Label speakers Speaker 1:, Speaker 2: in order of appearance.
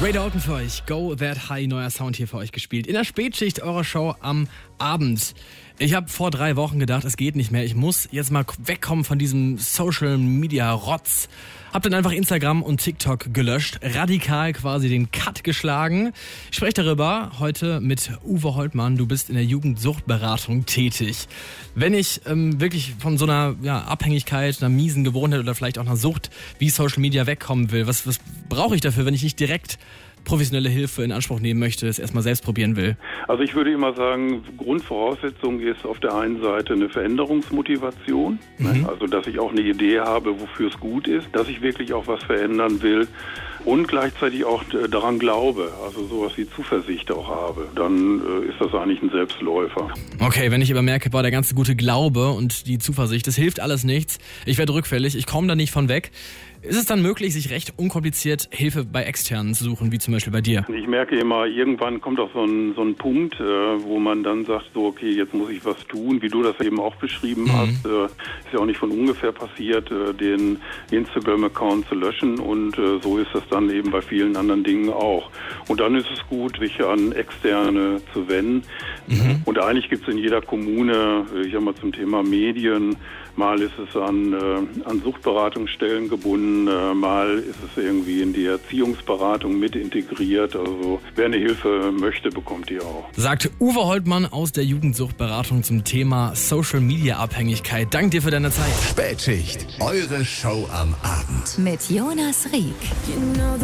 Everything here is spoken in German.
Speaker 1: Ray Dalton für euch, Go That High, neuer Sound hier für euch gespielt. In der Spätschicht eurer Show am Abend. Ich habe vor 3 Wochen gedacht, es geht nicht mehr. Ich muss jetzt mal wegkommen von diesem Social Media Rotz. Hab dann einfach Instagram und TikTok gelöscht, radikal quasi den Cut geschlagen. Ich spreche darüber heute mit Uwe Holtmann. Du bist in der Jugendsuchtberatung tätig. Wenn ich wirklich von so einer Abhängigkeit, einer miesen Gewohnheit oder vielleicht auch einer Sucht wie Social Media wegkommen will, was brauche ich dafür, wenn ich nicht direkt professionelle Hilfe in Anspruch nehmen möchte, es erstmal selbst probieren will?
Speaker 2: Also ich würde immer sagen, Grundvoraussetzung ist auf der einen Seite eine Veränderungsmotivation, also dass ich auch eine Idee habe, wofür es gut ist, dass ich wirklich auch was verändern will und gleichzeitig auch daran glaube, also sowas wie Zuversicht auch habe, dann ist das eigentlich ein Selbstläufer.
Speaker 1: Okay, wenn ich aber merke, der ganze gute Glaube und die Zuversicht, das hilft alles nichts, ich werde rückfällig, ich komme da nicht von weg. Ist es dann möglich, sich recht unkompliziert Hilfe bei Externen zu suchen, wie zum Beispiel bei dir?
Speaker 2: Ich merke immer, irgendwann kommt auch so ein Punkt, wo man dann sagt, so okay, jetzt muss ich was tun, wie du das eben auch beschrieben hast. Ist ja auch nicht von ungefähr passiert, den Instagram-Account zu löschen und so ist das dann eben bei vielen anderen Dingen auch. Und dann ist es gut, sich an Externe zu wenden. Und eigentlich gibt es in jeder Kommune, ich sag mal zum Thema Medien, mal ist es an Suchtberatungsstellen gebunden, mal ist es irgendwie in die Erziehungsberatung mit integriert. Also wer eine Hilfe möchte, bekommt die auch.
Speaker 1: Sagt Uwe Holtmann aus der Jugendsuchtberatung zum Thema Social Media Abhängigkeit. Dank dir für deine Zeit.
Speaker 3: Spätschicht, eure Show am Abend.
Speaker 4: Mit Jonas Rieck.